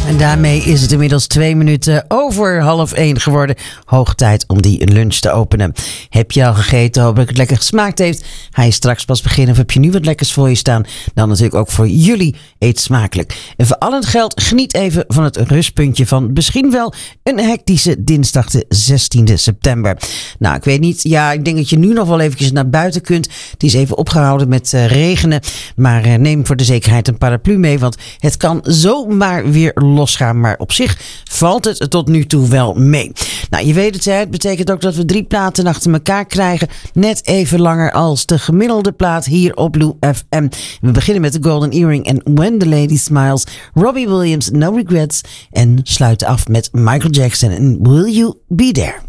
En daarmee is het inmiddels 2 minuten over 12:30 geworden. Hoog tijd om die lunch te openen. Heb je al gegeten? Hoop ik het lekker gesmaakt heeft. Ga je straks pas beginnen of heb je nu wat lekkers voor je staan? Dan natuurlijk ook voor jullie. Eet smakelijk. En voor allen geldt, geniet even van het rustpuntje van misschien wel een hectische dinsdag de 16e september. Nou, ik weet niet. Ja, ik denk dat je nu nog wel eventjes naar buiten kunt. Het is even opgehouden met regenen. Maar neem voor de zekerheid een paraplu mee, want het kan zomaar weer losgaan. Maar op zich valt het tot nu toe wel mee. Nou, je weet het, hè? Het betekent ook dat we 3 platen achter elkaar krijgen. Net even langer als de gemiddelde plaat hier op Blue FM. We beginnen met The Golden Earring en When the Lady Smiles. Robbie Williams, No Regrets. En sluiten af met Michael Jackson en Will You Be There?